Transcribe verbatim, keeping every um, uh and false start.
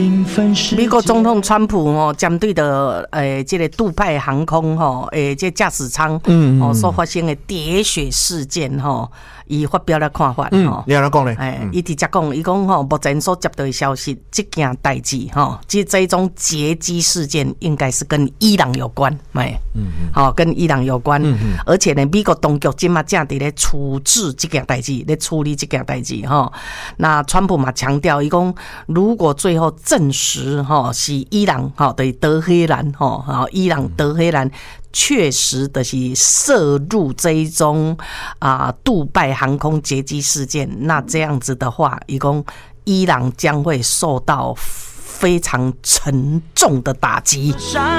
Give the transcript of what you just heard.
美国总统川普哦，针对的诶，这个杜拜航空吼，诶，这驾驶舱哦所发生的喋血事件吼，伊发表了看法吼。 你安怎讲咧？ 诶，伊直接讲，伊讲吼，目前所接到的消息，这件代志吼，这这种劫机事件应该是跟伊朗有关，哎，嗯，好，跟伊朗有关，嗯，而且呢，美国当局今嘛正伫咧处置这件代志，咧处理这件代志吼。那川普嘛强调，伊讲如果最后证实哈是伊朗哈的德黑兰哈，伊朗德黑兰确实的是涉入这一种啊杜拜航空劫机事件，那这样子的话，伊讲伊朗将会受到非常沉重的打击。